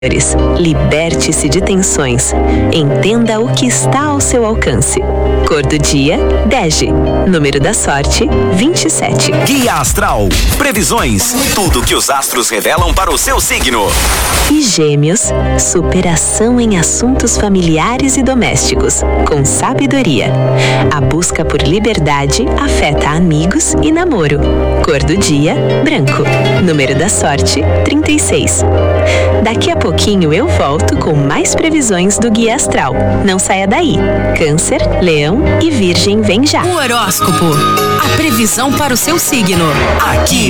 Liberte-se de tensões. Entenda o que está ao seu alcance. Cor do dia, bege. Número da sorte, 27. Guia Astral. Previsões. Tudo que os astros revelam para o seu signo. E Gêmeos, superação em assuntos familiares e domésticos, com sabedoria. A busca por liberdade afeta amigos e namoro. Cor do dia, branco. Número da sorte, 36. Daqui a pouquinho eu volto com mais previsões do Guia Astral. Não saia daí. Câncer, Leão e Virgem vem já. O horóscopo. A previsão para o seu signo. Aqui